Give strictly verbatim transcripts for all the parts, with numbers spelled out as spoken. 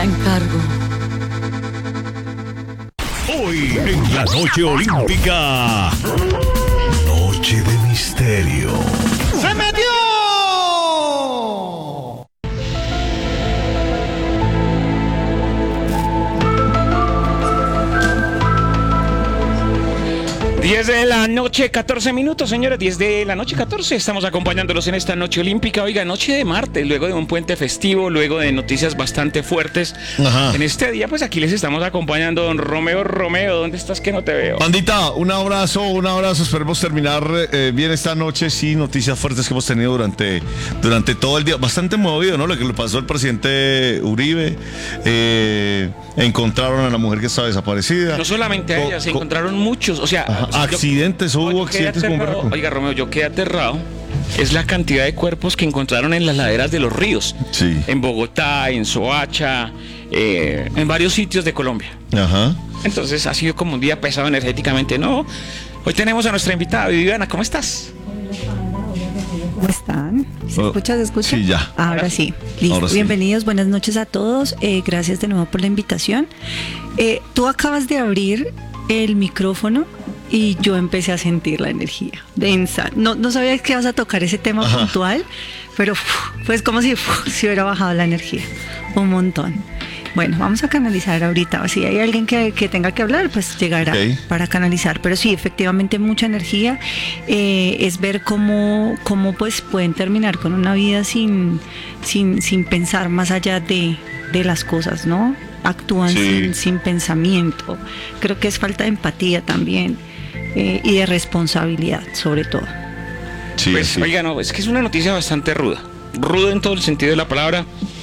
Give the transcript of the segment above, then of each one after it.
encargo. Hoy en la noche olímpica, noche de misterio. ¡Se metió! diez de la noche, catorce minutos, señores, diez de la noche, catorce. Estamos acompañándolos en esta noche olímpica. Oiga, noche de martes, luego de un puente festivo, luego de noticias bastante fuertes. Ajá. En este día, pues aquí les estamos acompañando. Don Romeo, Romeo, ¿dónde estás que no te veo? Pandita, un abrazo, un abrazo. Esperemos terminar eh, bien esta noche. Sí, noticias fuertes que hemos tenido durante, durante todo el día. Bastante movido, ¿no? Lo que le pasó al presidente Uribe. Eh, encontraron a la mujer que estaba desaparecida. No solamente a ella, se encontraron muchos. O sea, Ajá. accidentes, yo, hubo accidentes con barco. Oiga, Romeo, yo quedé aterrado. Es la cantidad de cuerpos que encontraron en las laderas de los ríos. Sí. En Bogotá, en Soacha, eh, en varios sitios de Colombia. Ajá. Entonces ha sido como un día pesado energéticamente, ¿no? Hoy tenemos a nuestra invitada, Viviana, ¿cómo estás? ¿Cómo están? ¿Se escucha? ¿Se escucha? Sí, ya. Ahora sí. Listo. Ahora sí. Bienvenidos, buenas noches a todos. Eh, gracias de nuevo por la invitación. Eh, tú acabas de abrir el micrófono y yo empecé a sentir la energía densa. No, no sabía que ibas a tocar ese tema Ajá. puntual, pero pues como si uf, se hubiera bajado la energía un montón. Bueno, vamos a canalizar ahorita. Si hay alguien que, que tenga que hablar, pues llegará okay. para canalizar. Pero sí, efectivamente mucha energía. Eh, es ver cómo, cómo pues pueden terminar con una vida sin, sin, sin pensar más allá de, de las cosas, ¿no? Actúan sí. sin, sin pensamiento. Creo que es falta de empatía también eh, y de responsabilidad, sobre todo. Sí, pues, sí. Oiga, no, es que es una noticia bastante ruda. Ruda en todo el sentido de la palabra.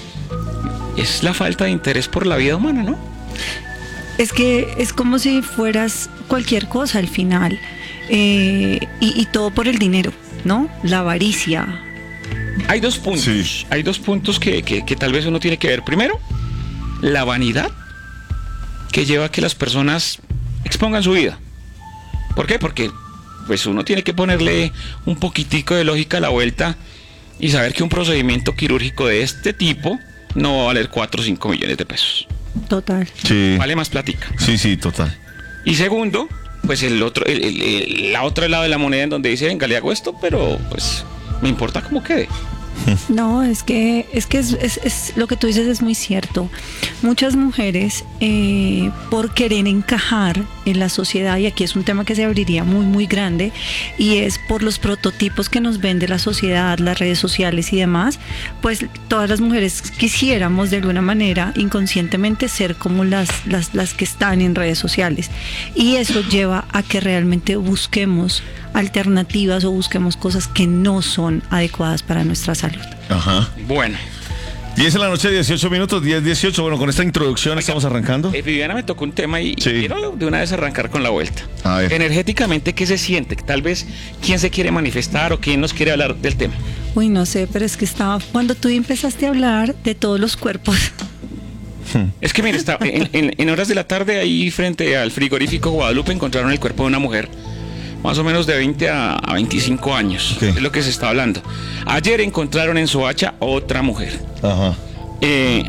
Es la falta de interés por la vida humana, ¿no? Es que es como si fueras cualquier cosa al final. Eh, y, y todo por el dinero, ¿no? La avaricia. Hay dos puntos. Sí. Hay dos puntos que, que, que tal vez uno tiene que ver. Primero, la vanidad que lleva a que las personas expongan su vida. ¿Por qué? Porque pues uno tiene que ponerle un poquitico de lógica a la vuelta y saber que un procedimiento quirúrgico de este tipo no va a valer cuatro o cinco millones de pesos. Total. Sí. Vale más plática. Sí, sí, total. Y segundo, pues el otro, el, el, el, la otra lado de la moneda en donde dice, venga, le hago esto, pero pues me importa cómo quede. No, es que es que es, es, es lo que tú dices es muy cierto. Muchas mujeres eh, por querer encajar en la sociedad, y aquí es un tema que se abriría muy muy grande, y es por los prototipos que nos vende la sociedad, las redes sociales y demás, pues todas las mujeres quisiéramos de alguna manera inconscientemente ser como las, las, las que están en redes sociales, y eso lleva a que realmente busquemos alternativas o busquemos cosas que no son adecuadas para nuestra salud. Ajá. Bueno. diez de la noche, dieciocho minutos, diez dieciocho. Bueno, con esta introducción Oiga, estamos arrancando. Eh, Viviana me tocó un tema y, sí. y quiero de una vez arrancar con la vuelta. A ver. Energéticamente, ¿qué se siente? Tal vez, ¿quién se quiere manifestar o quién nos quiere hablar del tema? Uy, no sé, pero es que estaba... Cuando tú empezaste a hablar de todos los cuerpos... Es que mire, está, en, en, en horas de la tarde ahí frente al frigorífico Guadalupe encontraron el cuerpo de una mujer más o menos de veinte a veinticinco años, okay. Es lo que se está hablando. Ayer encontraron en Soacha otra mujer. Ajá. Eh,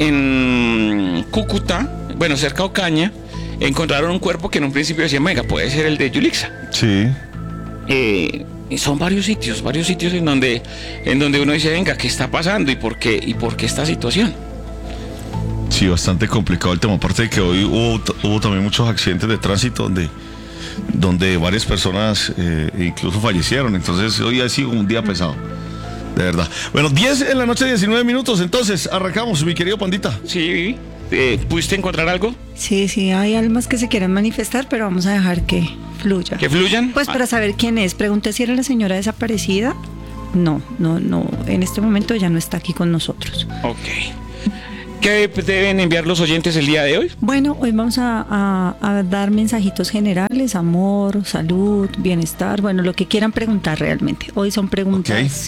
en Cúcuta, bueno, cerca de Ocaña, encontraron un cuerpo que en un principio decían, venga, puede ser el de Yulixa. Sí. Eh, son varios sitios, varios sitios en donde, en donde uno dice, venga, ¿qué está pasando y por qué, y por qué esta situación? Sí, bastante complicado el tema. Aparte de que hoy hubo, hubo también muchos accidentes de tránsito donde... donde varias personas eh, incluso fallecieron. Entonces hoy ha sido un día pesado, de verdad. Bueno, diez en la noche, diecinueve minutos. Entonces arrancamos, mi querido Pandita. Sí, Vivi, eh, ¿pudiste encontrar algo? Sí, sí, hay almas que se quieran manifestar, pero vamos a dejar que fluya. ¿Que fluyan? Pues para saber quién es. Pregunté si era la señora desaparecida. No, no, no, en este momento ya no está aquí con nosotros. Ok. ¿Qué deben enviar los oyentes el día de hoy? Bueno, hoy vamos a, a, a dar mensajitos generales, amor, salud, bienestar, bueno, lo que quieran preguntar realmente. Hoy son preguntas okay.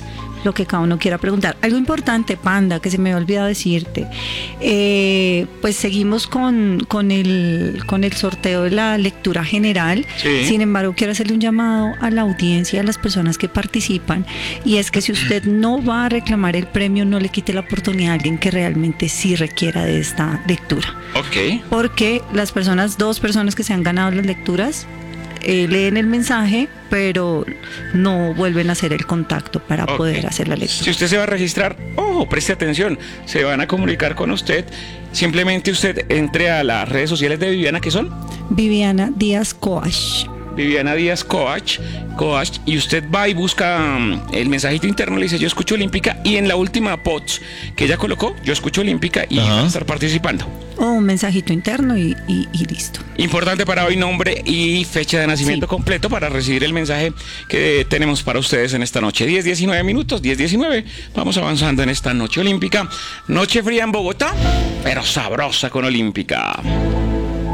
lo que cada uno quiera preguntar. Algo importante, Panda, que se me había olvidado decirte, eh, pues seguimos con, con, el, con el sorteo de la lectura general. Sí. Sin embargo, quiero hacerle un llamado a la audiencia, a las personas que participan, y es que si usted no va a reclamar el premio, no le quite la oportunidad a alguien que realmente sí requiera de esta lectura. Ok. Porque las personas, dos personas que se han ganado las lecturas, eh, leen el mensaje, pero no vuelven a hacer el contacto para Ok. poder hacer la lectura. Si usted se va a registrar, ojo, preste atención, se van a comunicar con usted. Simplemente usted entre a las redes sociales de Viviana, que son Viviana Díaz Coach. Viviana Díaz Coach, Coach, y usted va y busca um, el mensajito interno, le dice yo escucho Olímpica, y en la última post que ella colocó, yo escucho Olímpica, y Ajá. van a estar participando. O un mensajito interno y, y, y listo. Importante para hoy, nombre y fecha de nacimiento Sí. completo para recibir el mensaje que tenemos para ustedes en esta noche. diez diecinueve minutos, diez diecinueve. Vamos avanzando en esta noche olímpica. Noche fría en Bogotá, pero sabrosa con Olímpica.